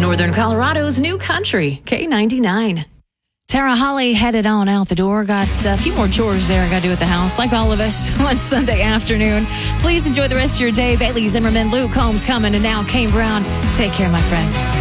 Northern Colorado's new country, K99. Tara Holly headed on out the door. Got a few more chores there I got to do at the house, like all of us on Sunday afternoon. Please enjoy the rest of your day. Bailey Zimmerman, Luke Combs coming, and now Kane Brown. Take care, my friend.